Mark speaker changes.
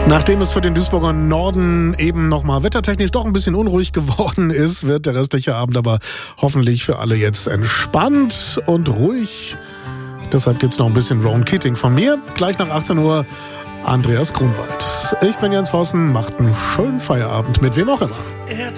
Speaker 1: Nachdem es für den Duisburger Norden eben nochmal wettertechnisch doch ein bisschen unruhig geworden ist, wird der restliche Abend aber hoffentlich für alle jetzt entspannt und ruhig. Deshalb gibt es noch ein bisschen Rowan Keating von mir. Gleich nach 18 Uhr Andreas Grunwald. Ich bin Jens Vossen, macht einen schönen Feierabend mit wem auch immer.